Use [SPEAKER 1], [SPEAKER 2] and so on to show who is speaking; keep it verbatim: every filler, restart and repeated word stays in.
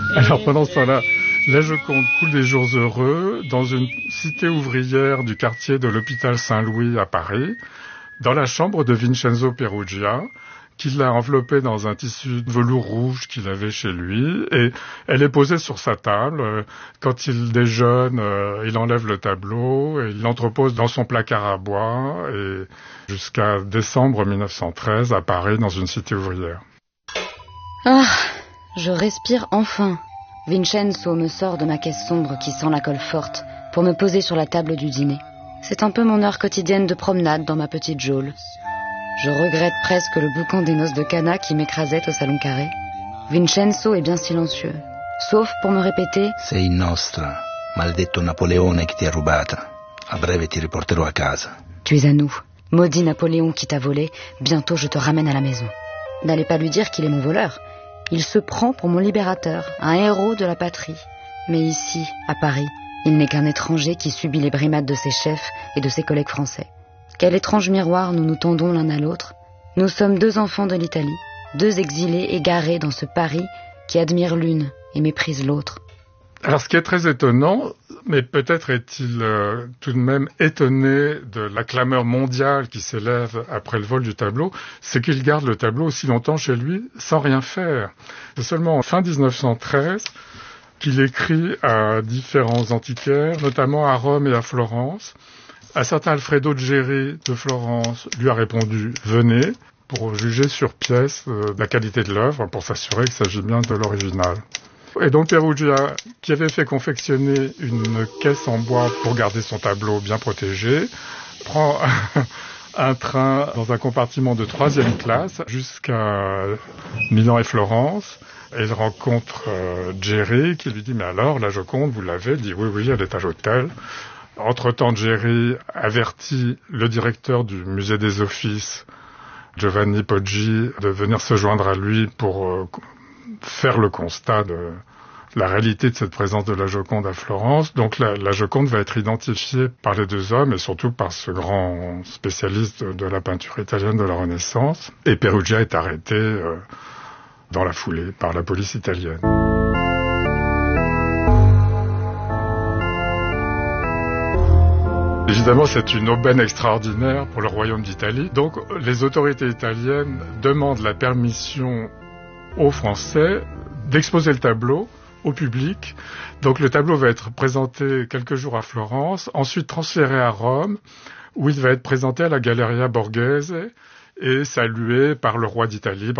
[SPEAKER 1] Alors pendant ce temps-là, la Joconde coule des jours heureux dans une cité ouvrière du quartier de l'hôpital Saint-Louis à Paris, dans la chambre de Vincenzo Perugia, qui l'a enveloppée dans un tissu de velours rouge qu'il avait chez lui, et elle est posée sur sa table. Quand il déjeune, euh, il enlève le tableau, et il l'entrepose dans son placard à bois, et jusqu'à décembre mille neuf cent treize, à Paris, dans une cité ouvrière.
[SPEAKER 2] Ah, je respire enfin. Vincenzo me sort de ma caisse sombre qui sent la colle forte pour me poser sur la table du dîner. C'est un peu mon heure quotidienne de promenade dans ma petite geôle. Je regrette presque le boucan des noces de Cana qui m'écrasait au salon carré. Vincenzo est bien silencieux, sauf pour me répéter «
[SPEAKER 3] Sei nostra, maledetto Napoleone che ti ha rubata. A breve ti riporterò a casa. »
[SPEAKER 2] Tu es à nous, maudit Napoléon qui t'a volé, bientôt je te ramène à la maison. N'allez pas lui dire qu'il est mon voleur. Il se prend pour mon libérateur, un héros de la patrie. Mais ici, à Paris, il n'est qu'un étranger qui subit les brimades de ses chefs et de ses collègues français. Quel étrange miroir nous nous tendons l'un à l'autre. Nous sommes deux enfants de l'Italie, deux exilés égarés dans ce Paris qui admire l'une et méprise l'autre.
[SPEAKER 1] Alors ce qui est très étonnant, mais peut-être est-il euh, tout de même étonné de la clameur mondiale qui s'élève après le vol du tableau, c'est qu'il garde le tableau aussi longtemps chez lui sans rien faire. C'est seulement en fin dix-neuf cent treize qu'il écrit à différents antiquaires, notamment à Rome et à Florence. Un certain Alfredo Geri de Florence lui a répondu « Venez » pour juger sur pièce euh, la qualité de l'œuvre, pour s'assurer qu'il s'agit bien de l'original. Et donc Perugia, qui avait fait confectionner une caisse en bois pour garder son tableau bien protégé, prend un train dans un compartiment de troisième classe jusqu'à Milan et Florence. Et il rencontre euh, Geri qui lui dit « Mais alors, la Joconde, vous l'avez ?» Il dit « Oui, oui, elle est à l'hôtel. » Entre-temps, Geri avertit le directeur du musée des Offices, Giovanni Poggi, de venir se joindre à lui pour euh, faire le constat de la réalité de cette présence de la Joconde à Florence. Donc la, la Joconde va être identifiée par les deux hommes et surtout par ce grand spécialiste de, de la peinture italienne de la Renaissance. Et Perugia est arrêté euh, dans la foulée par la police italienne. Évidemment, c'est une aubaine extraordinaire pour le royaume d'Italie. Donc, les autorités italiennes demandent la permission aux Français d'exposer le tableau au public. Donc, le tableau va être présenté quelques jours à Florence, ensuite transféré à Rome, où il va être présenté à la Galleria Borghese et salué par le roi d'Italie,